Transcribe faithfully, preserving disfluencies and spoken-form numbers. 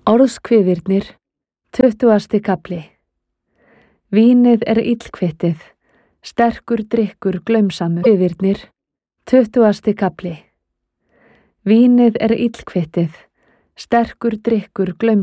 Orðskviðirnir, tuttugasti kafli. Vínið er illkvittið, sterkur drykkur glaumsamur. Kviðirnir, tuttugasti kafli. Vínið er illkvittið, sterkur drykkur glaumsamur.